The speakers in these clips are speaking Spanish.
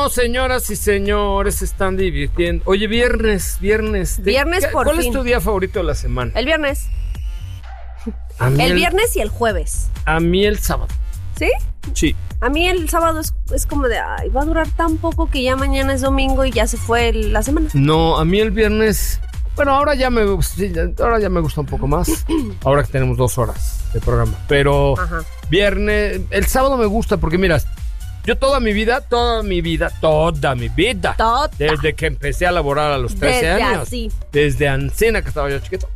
No, señoras y señores, se están divirtiendo. Oye, viernes. Viernes por ¿Cuál fin. es tu día favorito de la semana? El viernes. El Viernes y el jueves. A mí el sábado. ¿Sí? Sí. A mí el sábado es como de, ay, va a durar tan poco que ya mañana es domingo y ya se fue la semana. No, a mí el viernes... Bueno, ahora ya me gusta un poco más. Ahora que tenemos 2 horas de programa. Pero viernes... El sábado me gusta porque, mira, yo toda mi vida, desde que empecé a laborar a los 13 años. Así. Desde Ancena, que estaba yo chiquito.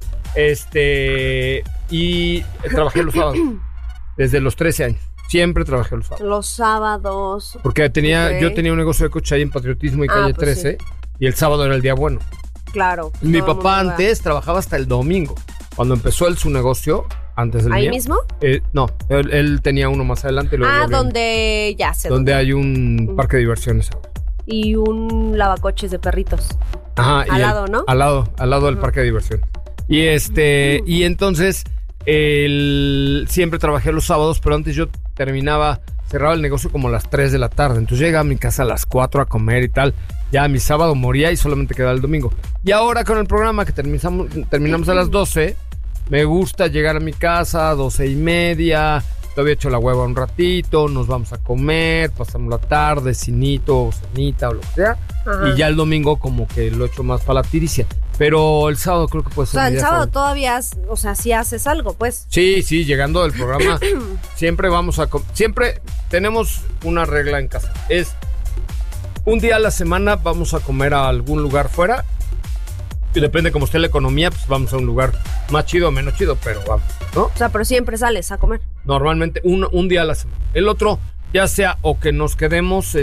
Y trabajé los sábados. Desde los 13 años. Siempre trabajé los sábados. Los sábados. Porque yo tenía un negocio de coche ahí en Patriotismo y Calle 13. Sí. Y el sábado era el día bueno. Claro. Mi papá antes trabajaba hasta el domingo. Cuando empezó su negocio, antes del ¿Ahí mío. mismo? No, él tenía uno más adelante. Donde ya sé. Donde hay un parque de diversiones ahora. Y un lavacoches de perritos. Ajá. Al lado, ¿no? Al lado del parque de diversiones. Y y entonces... siempre trabajé los sábados, pero antes yo cerraba el negocio como a las 3 de la tarde. Entonces llegaba a mi casa a las 4 a comer y tal. Ya mi sábado moría y solamente quedaba el domingo. Y ahora con el programa que terminamos a las 12, me gusta llegar a mi casa a 12:30. Todavía hecho la hueva un ratito, nos vamos a comer, pasamos la tarde, cinito o cenita o lo que sea. Ajá. Y ya el domingo como que lo echo más para la tiricia. Pero el sábado creo que puede ser. O sea, el sábado todavía, sí haces algo, pues. Sí, llegando del programa, siempre siempre tenemos una regla en casa. Es un día a la semana vamos a comer a algún lugar fuera. Y depende cómo esté la economía, pues vamos a un lugar más chido o menos chido, pero vamos, ¿no? O sea, pero siempre sales a comer. Normalmente un día a la semana. El otro, ya sea o que nos quedemos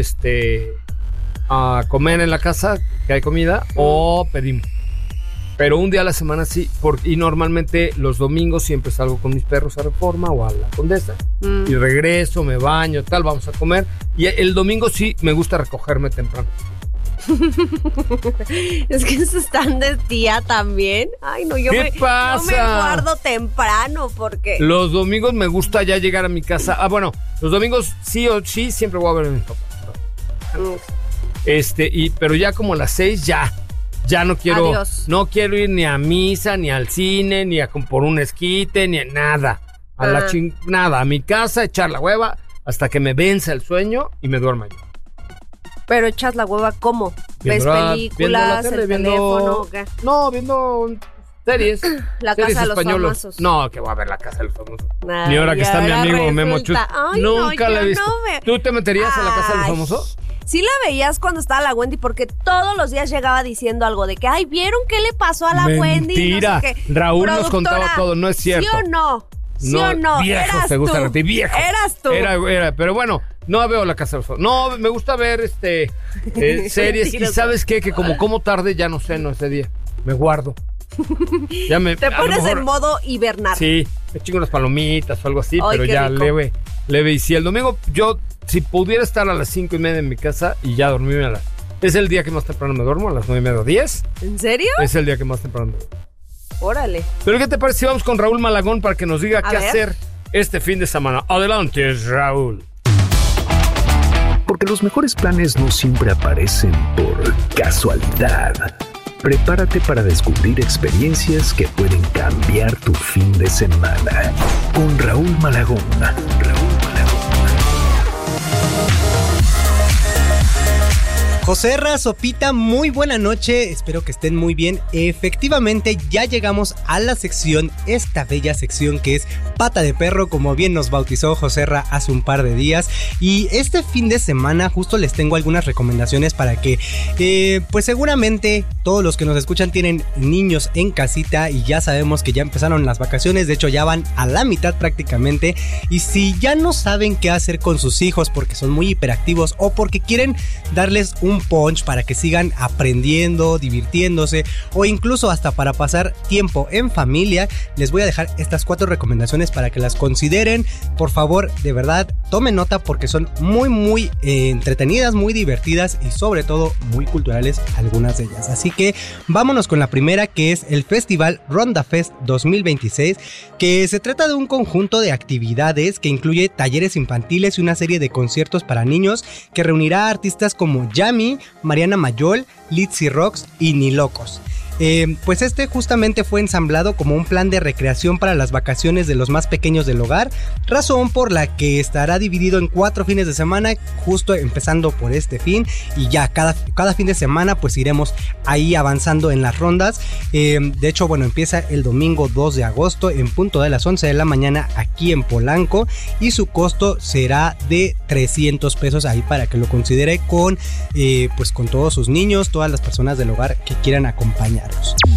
a comer en la casa, que hay comida, o pedimos. Pero un día a la semana sí, y normalmente los domingos siempre salgo con mis perros a Reforma o a la Condesa. Y regreso, me baño, tal, vamos a comer. Y el domingo sí me gusta recogerme temprano. Es que eso están de tía también. Ay, no, yo me guardo temprano porque... Los domingos me gusta ya llegar a mi casa. Bueno, los domingos sí o sí siempre voy a ver a mis papás. Pero ya como a las 6 ya no quiero. Adiós. No quiero ir ni a misa, ni al cine, ni a por un esquite, ni a nada. Nada, a mi casa, echar la hueva hasta que me venza el sueño y me duerma yo. Pero echas la hueva, ¿cómo? ¿Ves películas, el teléfono? ¿Qué? No, viendo series. La series Casa de los españolos. Famosos. No, que voy a ver La Casa de los Famosos. Ni ahora que está mi amigo Memo Chus. Nunca la he visto. ¿Tú te meterías a La Casa de los Famosos? Sí la veías cuando estaba la Wendy, porque todos los días llegaba diciendo algo de que, ay, ¿vieron qué le pasó a la Wendy? Mentira. No sé qué. Raúl nos contaba todo, no es cierto. ¿Sí o no? ¿Sí o no? Viejos te gustan a ti, viejo. Eras tú. Era, pero bueno, no veo La Casa de los Famosos. No, me gusta ver series. Y ¿sabes qué? Que como tarde, ya no ceno ese día. Me guardo. Te pones en modo hibernal. Sí, me chingo unas palomitas o algo así, ay, pero ya rico. leve. Y si el domingo si pudiera estar a las 5:30 en mi casa y ya dormirme es el día que más temprano me duermo, a las 9:30 o 10. ¿En serio? Es el día que más temprano me duermo. Órale. Pero ¿qué te parece si vamos con Raúl Malagón para que nos diga qué hacer este fin de semana? Adelante, Raúl. Porque los mejores planes no siempre aparecen por casualidad. Prepárate para descubrir experiencias que pueden cambiar tu fin de semana. Con Raúl Malagón. Joserra, Sopita, muy buena noche, espero que estén muy bien. Efectivamente, ya llegamos a la sección, esta bella sección que es Pata de Perro, como bien nos bautizó Joserra hace un par de días. Y este fin de semana justo les tengo algunas recomendaciones para que, pues seguramente todos los que nos escuchan tienen niños en casita y ya sabemos que ya empezaron las vacaciones, de hecho ya van a la mitad prácticamente. Y si ya no saben qué hacer con sus hijos porque son muy hiperactivos o porque quieren darles un punch para que sigan aprendiendo, divirtiéndose o incluso hasta para pasar tiempo en familia, les voy a dejar estas 4 recomendaciones para que las consideren. Por favor, de verdad, tomen nota porque son muy entretenidas, muy divertidas y sobre todo muy culturales algunas de ellas. Así que vámonos con la primera, que es el Festival Ronda Fest 2026, que se trata de un conjunto de actividades que incluye talleres infantiles y una serie de conciertos para niños que reunirá a artistas como Yami, Mariana Mayol, Litzy Rocks y Ni Locos. Pues este justamente fue ensamblado como un plan de recreación para las vacaciones de los más pequeños del hogar, razón por la que estará dividido en 4 fines de semana, justo empezando por este fin, y ya cada fin de semana pues iremos ahí avanzando en las rondas. De hecho, bueno, empieza el domingo 2 de agosto en punto de las 11 de la mañana aquí en Polanco, y su costo será de 300 pesos ahí para que lo considere con todos sus niños, todas las personas del hogar que quieran acompañar.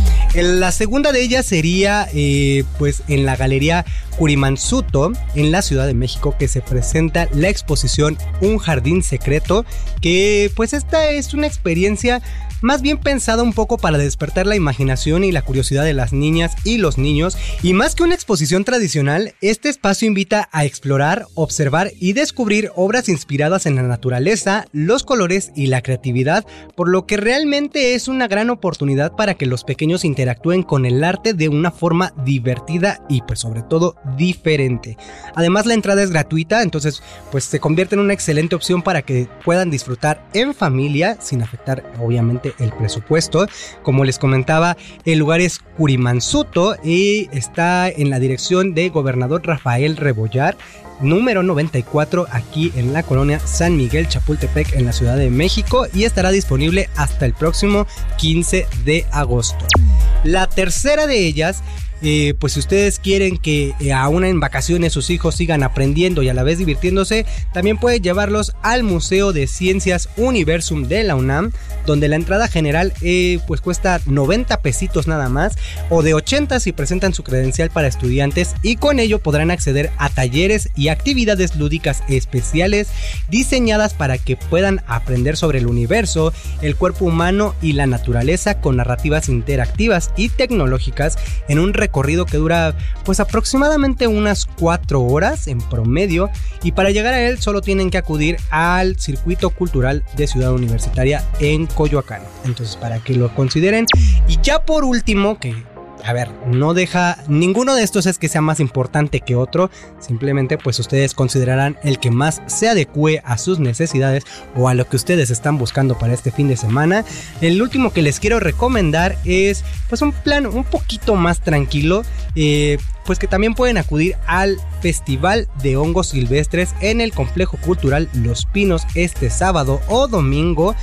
La segunda de ellas sería pues en la Galería Kurimansuto en la Ciudad de México, que se presenta la exposición Un Jardín Secreto, que pues esta es una experiencia más bien pensada un poco para despertar la imaginación y la curiosidad de las niñas y los niños, y más que una exposición tradicional, este espacio invita a explorar, observar y descubrir obras inspiradas en la naturaleza, los colores y la creatividad, por lo que realmente es una gran oportunidad para que los pequeños interactúen con el arte de una forma divertida y pues sobre todo diferente. Además, la entrada es gratuita, entonces pues se convierte en una excelente opción para que puedan disfrutar en familia sin afectar obviamente el presupuesto. Como les comentaba, el lugar es Kurimansuto y está en la dirección de Gobernador Rafael Rebollar, número 94, aquí en la colonia San Miguel Chapultepec en la Ciudad de México, y estará disponible hasta el próximo 15 de agosto. La tercera de ellas, pues si ustedes quieren que aún en vacaciones sus hijos sigan aprendiendo y a la vez divirtiéndose, también pueden llevarlos al Museo de Ciencias Universum de la UNAM, donde la entrada general pues cuesta 90 pesitos nada más, o de 80 si presentan su credencial para estudiantes, y con ello podrán acceder a talleres y actividades lúdicas especiales diseñadas para que puedan aprender sobre el universo, el cuerpo humano y la naturaleza, con narrativas interactivas y tecnológicas en un recorrido que dura pues aproximadamente unas 4 horas en promedio, y para llegar a él solo tienen que acudir al Circuito Cultural de Ciudad Universitaria en Coyoacán. Entonces, para que lo consideren. Y ya por último, que a ver, no deja, ninguno de estos es que sea más importante que otro, simplemente pues ustedes considerarán el que más se adecue a sus necesidades o a lo que ustedes están buscando para este fin de semana. El último que les quiero recomendar es pues un plan un poquito más tranquilo, pues que también pueden acudir al Festival de Hongos Silvestres en el Complejo Cultural Los Pinos este sábado o domingo.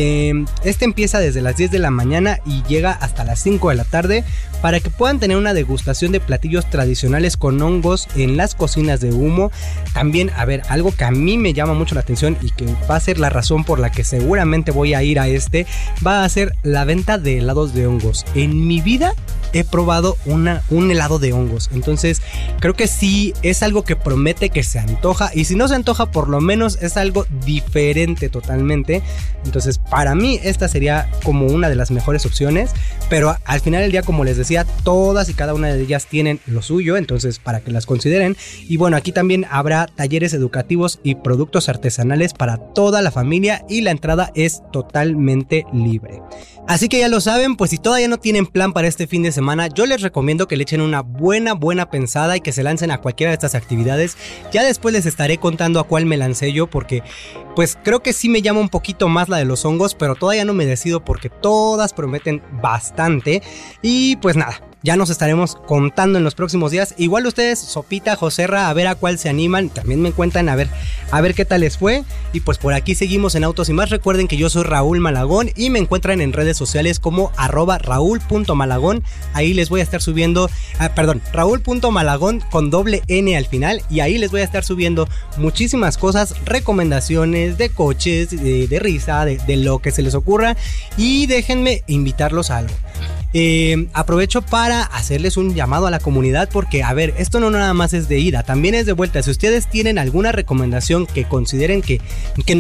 Este empieza desde las 10 de la mañana y llega hasta las 5 de la tarde, para que puedan tener una degustación de platillos tradicionales con hongos en las cocinas de humo. También, a ver, algo que a mí me llama mucho la atención y que va a ser la razón por la que seguramente voy a ir a va a ser la venta de helados de hongos. En mi vida he probado un helado de hongos, entonces creo que sí es algo que promete, que se antoja, y si no se antoja por lo menos es algo diferente totalmente. Entonces para mí esta sería como una de las mejores opciones, pero al final del día, como les decía, todas y cada una de ellas tienen lo suyo, entonces para que las consideren. Y bueno, aquí también habrá talleres educativos y productos artesanales para toda la familia, y la entrada es totalmente libre. Así que ya lo saben, pues si todavía no tienen plan para este fin de semana, yo les recomiendo que le echen una buena pensada y que se lancen a cualquiera de estas actividades. Ya después les estaré contando a cuál me lancé yo, porque pues creo que sí me llama un poquito más la de los hongos, pero todavía no me decido porque todas prometen bastante. Y pues nada, ya nos estaremos contando en los próximos días. Igual ustedes, Sopita, Joserra, a ver a cuál se animan. También me cuentan a ver qué tal les fue. Y pues por aquí seguimos en Autos y Más. Recuerden que yo soy Raúl Malagón y me encuentran en redes sociales como @Raúl.Malagón. Ahí les voy a estar subiendo, Raúl.Malagón con doble N al final. Y ahí les voy a estar subiendo muchísimas cosas, recomendaciones de coches, de risa, de lo que se les ocurra. Y déjenme invitarlos a algo. Aprovecho para hacerles un llamado a la comunidad, porque a ver, esto no nada más es de ida, también es de vuelta. Si ustedes tienen alguna recomendación que consideren que